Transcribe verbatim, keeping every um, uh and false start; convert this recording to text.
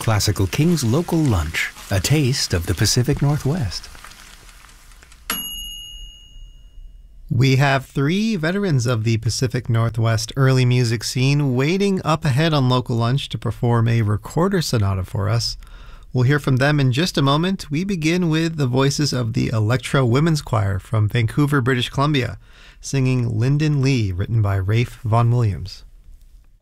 Classical King's Local Lunch, a taste of the Pacific Northwest. We have three veterans of the Pacific Northwest early music scene waiting up ahead on Local Lunch to perform a recorder sonata for us. We'll hear from them in just a moment. We begin with the voices of the Electro Women's Choir from Vancouver, British Columbia, singing Lyndon Lee, written by Rafe Vaughan Williams.